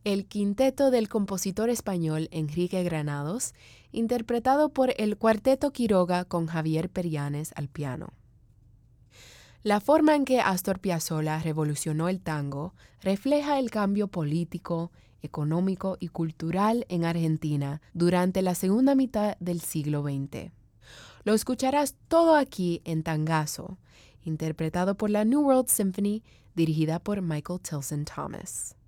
el quinteto del compositor español Enrique Granados, interpretado por el Cuarteto Quiroga con Javier Perianes al piano. La forma en que Astor Piazzolla revolucionó el tango refleja el cambio político, económico y cultural en Argentina durante la segunda mitad del siglo XX. Lo escucharás todo aquí en Tangazo, interpretado por la New World Symphony, dirigida por Michael Tilson Thomas.